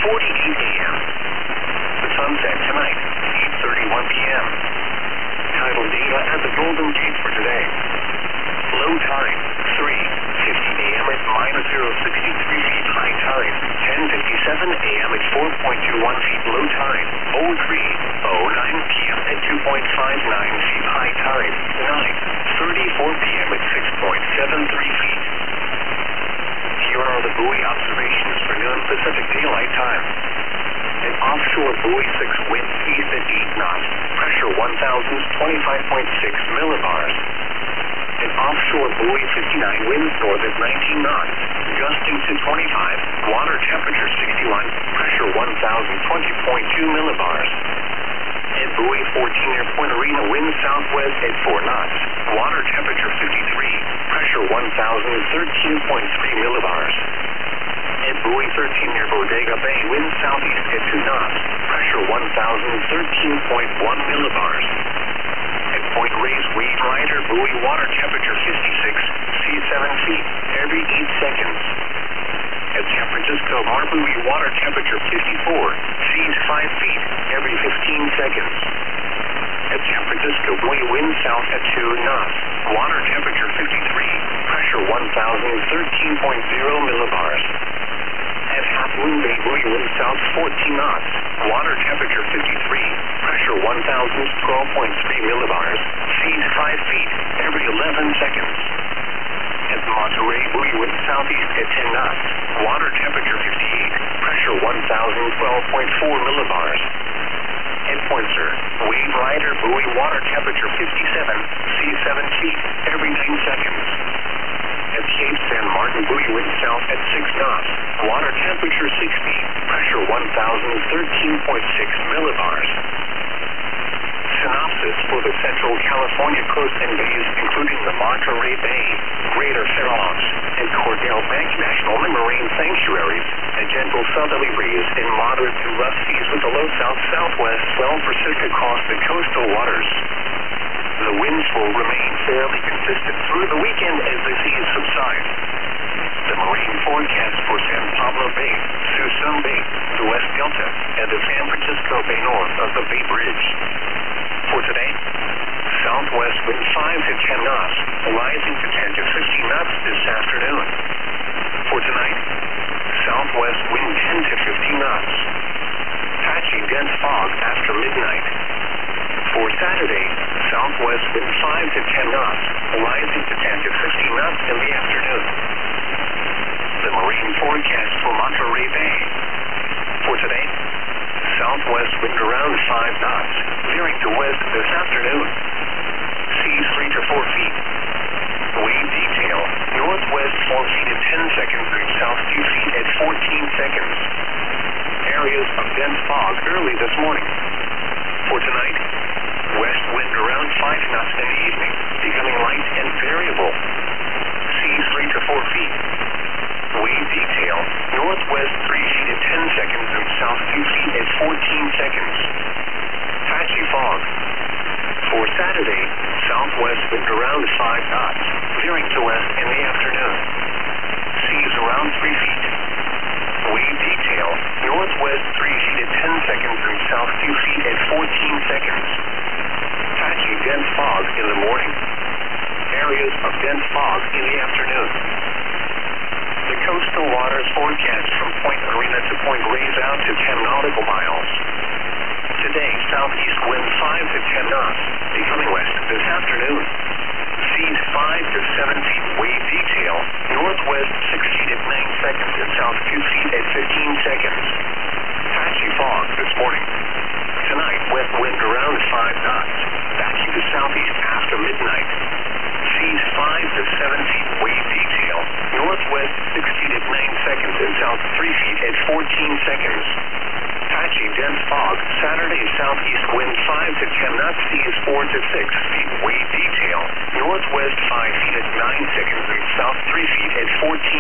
a.m. The sunset tonight, 8:31 p.m. Tidal data at the Golden Gate for today. Low tide, 3:50 a.m. at -063 feet. High tide, 10:57 a.m. at 4.21 feet. Low tide, 03:09 p.m. at 2.59 feet. High tide, 9:34 p.m. at 6.73 feet. Here are the buoy observations for noon Pacific Daylight Time. An offshore buoy 6 wind east at 8 knots, pressure 1,025.6 millibars. An offshore buoy 59 winds north at 19 knots, gusting to 25, water temperature 61, pressure 1,020.2 millibars. At buoy 14 near Point Arena, wind southwest at 4 knots, water temperature 53, pressure 1,013.3 millibars. At buoy 13 near Bodega Bay, wind southeast at 2 knots, pressure 1,013.1 millibars. At Point Reyes, wave rider, buoy water temperature 56, sea 7 feet, every 8 seconds. At San Francisco Bar, buoy water temperature 54, seas 5 feet, every 15 seconds. At San Francisco buoy, wind south at 2 knots, water temperature 53, pressure 1,013.0 millibars. At Half Moon Bay, buoy, wind south 14 knots, water temperature 53, pressure 1,012.3 millibars, seas 5 feet, every 11 seconds. At Monterey, buoy, wind southeast at 10 knots, water temperature 58, pressure 1,012.4 millibars. At Poinsett, wave rider, buoy, water temperature 57, sea 7 feet, every 9 seconds. At Cape San Martin, buoy, wind south at 6 knots, water temperature 60, pressure 1,013.6 millibars. Synopsis for the Central California coast and bays, including the Monterey Bay, Greater Fair Oaks, and Cordell Bank National Marine Sanctuaries. A gentle southerly breeze and moderate to rough seas with a low south-southwest swell persist across the coastal waters. The winds will remain fairly consistent through the weekend as the seas subside. The marine forecast for San Pablo Bay, Suisun Bay, the West Delta, and the San Francisco Bay north of the Bay Bridge. For today, southwest wind 5 to 10 knots, rising to 10 to 15 knots this afternoon. For tonight, southwest wind 10 to 15 knots. Patchy dense fog after midnight. For Saturday, southwest wind 5 to 10 knots, rising to 10 to 15 knots in the afternoon. The marine forecast for Monterey Bay. For today, southwest wind around 5 knots, veering to west this afternoon. Seas 3 to 4 feet. Wave detail, northwest 4 feet at 10 seconds and south 2 feet at 14 seconds. Areas of dense fog early this morning. For tonight, west wind around 5 knots in the evening, becoming light and variable. Seas 3 to 4 feet. Wave detail, northwest 3 feet at 10 seconds and south 2 feet at 14 seconds. Patchy fog. For Saturday, southwest wind around 5 knots, veering to west in the afternoon. Seas around 3 feet. Wave detail, northwest 3 feet at 10 seconds and south 2 feet at 14 seconds. Patchy dense fog in the morning. Areas of dense fog in the afternoon. The coastal waters forecast from Point Arena to Point Reyes out to 10 nautical miles. Today, southeast wind 5 to 10 knots, becoming west this afternoon. Seas 5 to 7 feet. Wave detail, northwest 6 feet at 9 seconds and south 2 feet at 15 seconds. Patchy fog this morning. Tonight, west wind around 5 knots, backing to southeast after midnight. Seas 5 to 7 feet. Wave detail, northwest 6 feet at 9 seconds and south 3 feet at 14 seconds. Patchy dense fog. Saturday, southeast wind 5 to 10 knots, seas 4 to 6 feet. Wave detail, northwest 5 feet at 9 seconds and south 3 feet at 14